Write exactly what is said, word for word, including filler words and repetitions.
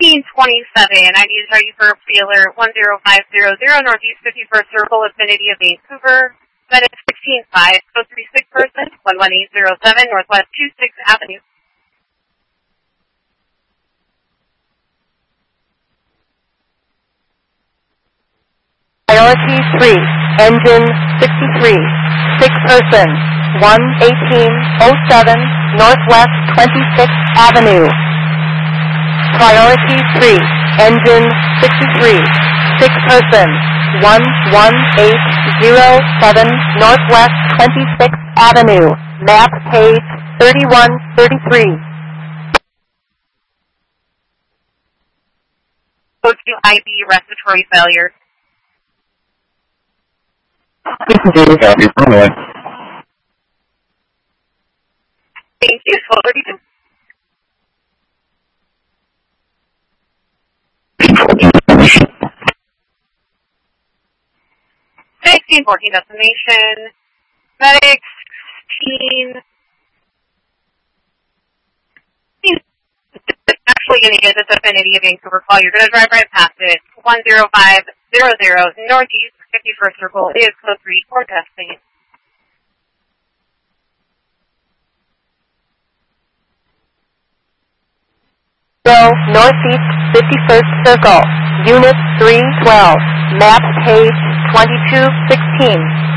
sixteen twenty-seven, I need to tell you for feeler one zero five zero zero, Northeast fifty-first Circle, vicinity of Vancouver. FedEx sixteen five, oh three six person, one one eight zero seven, Northwest twenty-sixth Avenue. Priority three, engine sixty-three, six person, one eighteen oh seven, Northwest twenty-sixth Avenue. Priority three, engine sixty-three, six person, one one eight zero seven, Northwest twenty-sixth Avenue, map page thirty-one thirty-three. Go to I B respiratory failure. This is David Happy from it. Thank you. What were you sixteen fourteen destination. FedEx sixteen. Actually going to get this vicinity of Vancouver call. You're going to drive right past it. one zero five zero zero, Northeast fifty-first Circle is code three for testing. Go Northeast fifty-first Circle, Unit three twelve, map page twenty-two sixteen.